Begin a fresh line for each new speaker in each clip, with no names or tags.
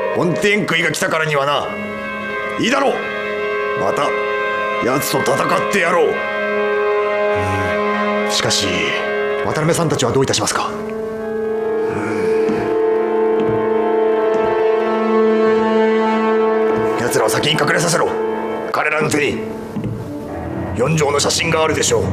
本天悔が来たからにはな。いいだろう。また奴と戦ってやろう。しかし渡辺さんたちはどういたしますか。奴らを先に隠れさせろ。彼らの手に4条の写真があるでしょう。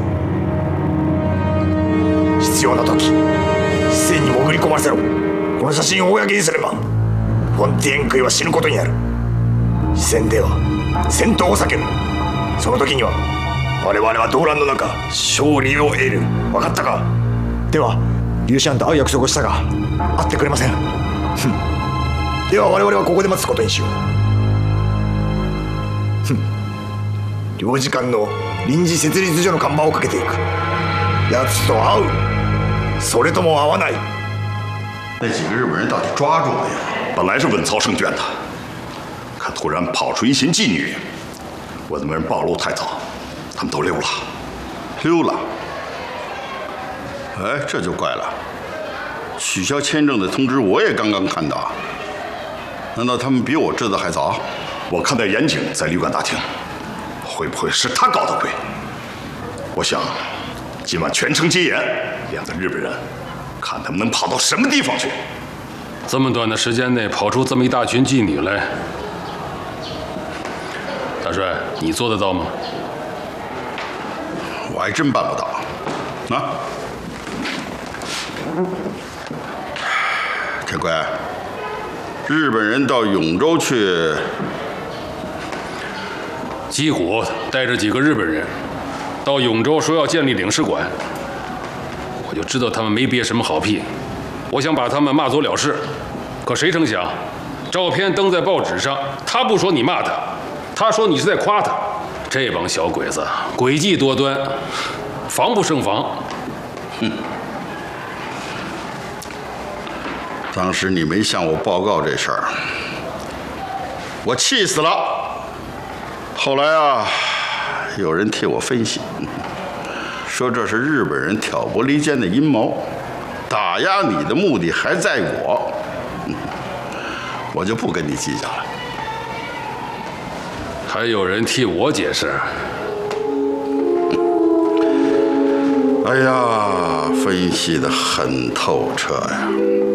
必要な時視線に潜り込ませろ。この写真を公にすればフォンティエンクイは死ぬことになる。視線では戦闘を避ける。その時には我々は動乱の中勝利を得る。分かったか。ではリュウシアンと会う約束をしたが会ってくれません。では我々はここで待つことにしよう。領事館の臨時設立所の看板をかけていく。奴と会うそれとも会わない。
那几个日本人到底抓住了呀？
本来是稳操胜券的，可突然跑出一群妓女，我的没人暴露太早，他们都溜了。
溜了？哎，这就怪了。取消签证的通知我也刚刚看到，难道他们比我知道还早？
我看到严景在旅馆大厅，会不会是他搞的鬼？我想今晚全城戒严，两个日本人，看他们能跑到什么地方去。
这么短的时间内跑出这么一大群妓女来，大帅，你做得到吗？
我还真办不到。啊，铁贵，日本人到永州去，
矶谷带着几个日本人到永州，说要建立领事馆，我就知道他们没憋什么好屁。我想把他们骂走了事，可谁成想，照片登在报纸上，他不说你骂他，他说你是在夸他。这帮小鬼子诡计多端，防不胜防。
哼！当时你没向我报告这事儿，我气死了。后来啊，有人替我分析，说这是日本人挑拨离间的阴谋。打压你的目的还在我，我就不跟你计较了。
还有人替我解释。
哎呀，分析得很透彻呀。